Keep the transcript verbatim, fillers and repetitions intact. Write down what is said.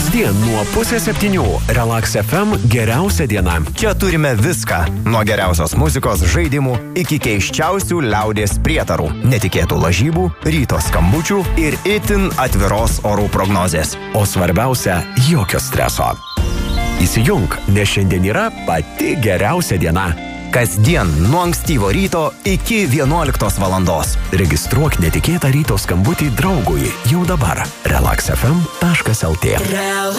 Kasdien nuo pusės septynių Relax F M geriausia diena. Čia turime viską. Nuo geriausios muzikos, žaidimų iki keiščiausių liaudės prietarų, netikėtų lažybų, ryto skambučių ir itin atviros orų prognozės. O svarbiausia, jokio streso. Įsijunk, nes šiandien yra pati geriausia diena. Kasdien nuo ankstyvo ryto iki vienuoliktos valandos. Registruok netikėtą ryto skambutį draugui jau dabar. relax f m taškas l t.